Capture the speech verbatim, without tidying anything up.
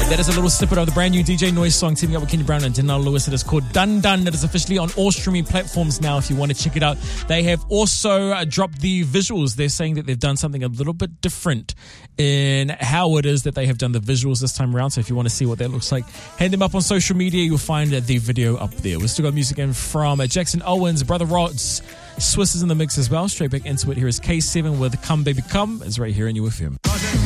That is a little snippet of the brand new D J Noise song teaming up with Kenny Brown and Denal Lewis. It is called Dun Dun. It is officially on all streaming platforms now if you want to check it out. They have also uh, dropped the visuals. They're saying that they've done something a little bit different in how it is that they have done the visuals this time around. So if you want to see what that looks like, head them up on social media. You'll find the video up there. We've still got music in from uh, Jackson Owens, Brother Rods. Swiss is in the mix as well. Straight back into it. Here is K seven with Come Baby Come. It's right here in U F M.